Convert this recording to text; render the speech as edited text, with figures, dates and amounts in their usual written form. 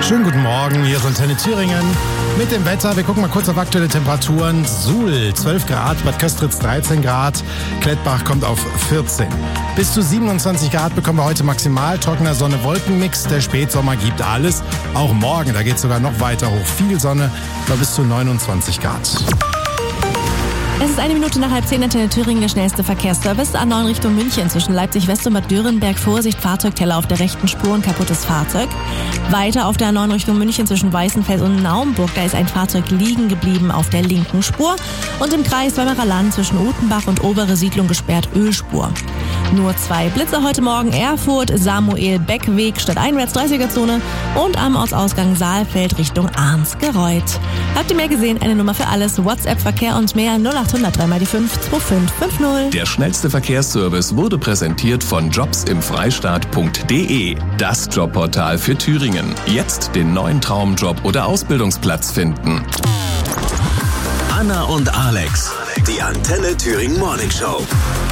Schönen guten Morgen, hier ist Antenne Thüringen mit dem Wetter. Wir gucken mal kurz auf aktuelle Temperaturen. Suhl 12 Grad, Bad Köstritz 13 Grad, Klettbach kommt auf 14. Bis zu 27 Grad bekommen wir heute maximal. Trockener Sonne-Wolken-Mix, der Spätsommer gibt alles. Auch morgen, da geht es sogar noch weiter hoch. Viel Sonne, bei bis zu 29 Grad. Es ist 1 Minute nach 9:30, Antenne Thüringen, der schnellste Verkehrsservice. A9 Richtung München zwischen Leipzig West und Bad Dürrenberg. Vorsicht, Fahrzeugteller auf der rechten Spur und kaputtes Fahrzeug. Weiter auf der A9 Richtung München zwischen Weißenfels und Naumburg. Da ist ein Fahrzeug liegen geblieben auf der linken Spur. Und im Kreis Weimarer Land zwischen Utenbach und Obere Siedlung gesperrt, Ölspur. Nur 2 Blitze heute Morgen. Erfurt, Samuel-Beck-Weg stadteinwärts 30er-Zone und am Ortsausgang Saalfeld Richtung Arnsgereuth. Habt ihr mehr gesehen? Eine Nummer für alles. WhatsApp, Verkehr und mehr 0800 3 mal die 5 2550. Der schnellste Verkehrsservice wurde präsentiert von jobsimfreistaat.de. Das Jobportal für Thüringen. Jetzt den neuen Traumjob oder Ausbildungsplatz finden. Anna und Alex. Die Antenne Thüringen Morning Show.